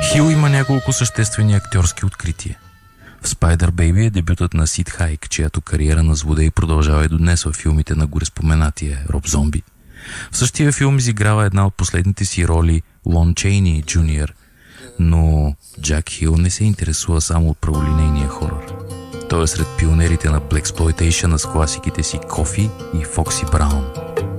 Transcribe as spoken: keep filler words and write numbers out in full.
Хил има няколко съществени актьорски открития. В Spider Baby е дебютът на Сид Хайк, чиято кариера на злодей продължава и до днес във филмите на гореспоменатия Роб Зомби. В същия филм изиграва една от последните си роли Лон Чейни Джуниор, но Джак Хил не се интересува само от праволинейния хорор. Той е сред пионерите на Blaxploitation с класиките си Кофи и Фокси Браун.